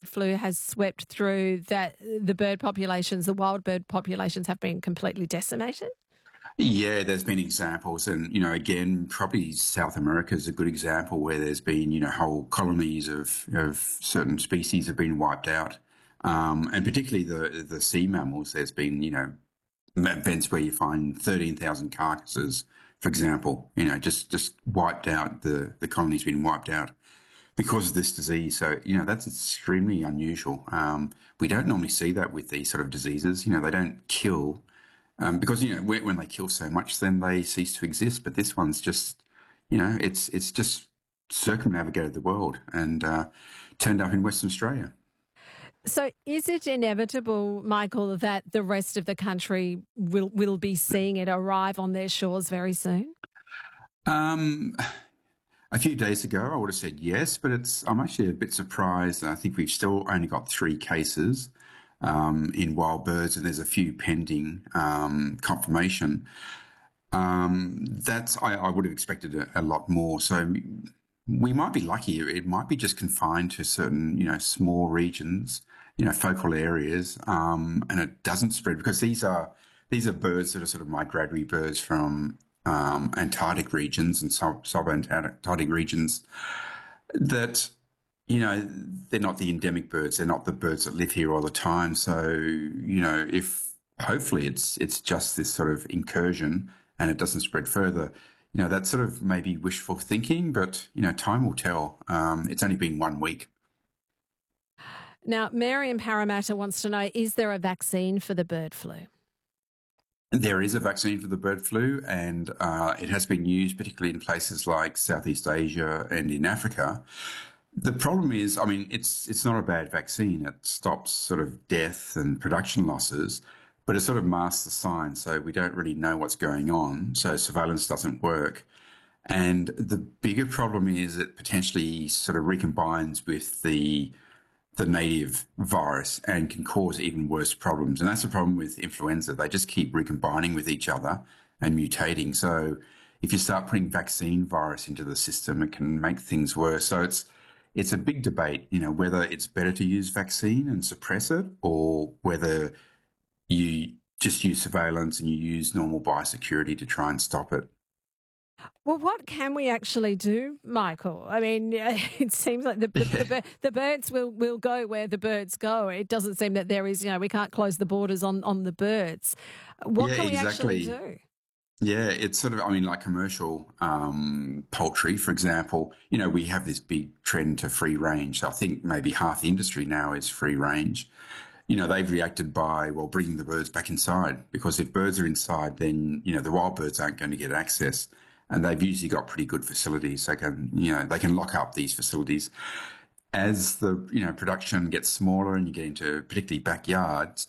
flu has swept through, that the bird populations, the wild bird populations have been completely decimated? Yeah, there's been examples, and again, probably South America is a good example where there's been whole colonies of certain species have been wiped out, and particularly the sea mammals. There's been events where you find 13,000 carcasses, for example, just wiped out. The colony's been wiped out because of this disease. So that's extremely unusual. We don't normally see that with these sort of diseases. They don't kill. Because when they kill so much, then they cease to exist. But this one's just, it's just circumnavigated the world and turned up in Western Australia. So is it inevitable, Michael, that the rest of the country will be seeing it arrive on their shores very soon? Um, a few days ago, I would have said yes, but I'm actually a bit surprised. I think we've still only got 3 cases in wild birds, and there's a few pending confirmation. I would have expected a lot more. So we might be lucky. It might be just confined to certain, small regions, focal areas, and it doesn't spread because these are birds that are sort of migratory birds from Antarctic regions and sub-Antarctic regions that they're not the endemic birds. They're not the birds that live here all the time. So if hopefully it's just this sort of incursion and it doesn't spread further. That's sort of maybe wishful thinking, but time will tell. It's only been 1 week. Now, Mary in Parramatta wants to know, is there a vaccine for the bird flu? There is a vaccine for the bird flu, and it has been used particularly in places like Southeast Asia and in Africa. The problem is, I mean, it's not a bad vaccine. It stops sort of death and production losses, but it sort of masks the signs, so we don't really know what's going on. So surveillance doesn't work. And the bigger problem is it potentially sort of recombines with the native virus and can cause even worse problems. And that's the problem with influenza. They just keep recombining with each other and mutating. So if you start putting vaccine virus into the system, it can make things worse. So it's a big debate, whether it's better to use vaccine and suppress it or whether you just use surveillance and you use normal biosecurity to try and stop it. Well, what can we actually do, Michael? I mean, it seems like the birds will go where the birds go. It doesn't seem that there is, we can't close the borders on the birds. What Yeah, can we actually exactly. do? Yeah, it's sort of, I mean, like commercial poultry, for example, we have this big trend to free range. So I think maybe half the industry now is free range. They've reacted by, well, bringing the birds back inside because if birds are inside, then, the wild birds aren't going to get access. And they've usually got pretty good facilities. They can lock up these facilities. As the, production gets smaller and you get into particularly backyards,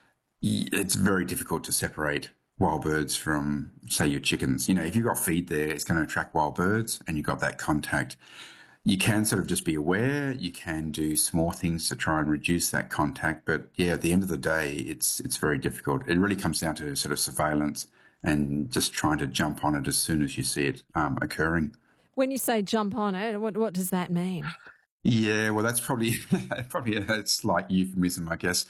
it's very difficult to separate wild birds from, say, your chickens. If you've got feed there, it's going to attract wild birds and you've got that contact. You can sort of just be aware. You can do small things to try and reduce that contact. But yeah, at the end of the day, it's very difficult. It really comes down to sort of surveillance and just trying to jump on it as soon as you see it occurring. When you say jump on it, what does that mean? Yeah, well, that's probably probably a slight euphemism, I guess.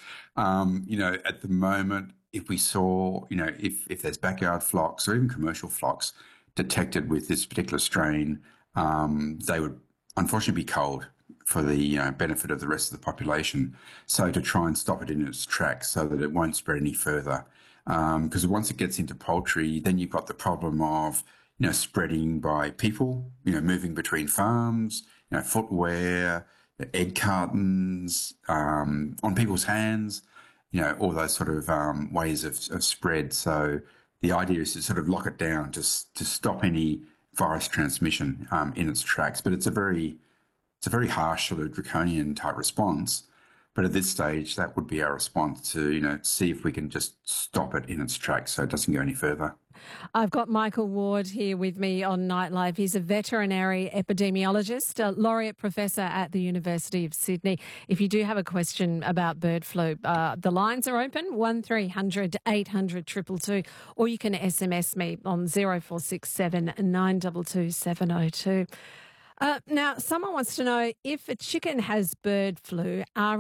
At the moment, if we saw, if there's backyard flocks or even commercial flocks detected with this particular strain, they would unfortunately be culled for the benefit of the rest of the population. So to try and stop it in its tracks so that it won't spread any further. Because once it gets into poultry, then you've got the problem of, spreading by people, moving between farms, footwear, egg cartons, on people's hands, all those sort of ways of spread. So the idea is to sort of lock it down to stop any virus transmission in its tracks. But it's a very harsh sort of draconian type response. But at this stage, that would be our response to, see if we can just stop it in its tracks so it doesn't go any further. I've got Michael Ward here with me on Nightlife. He's a veterinary epidemiologist, a laureate professor at the University of Sydney. If you do have a question about bird flu, the lines are open, 1300 800 222, or you can SMS me on 0467 922 702. Now, someone wants to know if a chicken has bird flu, are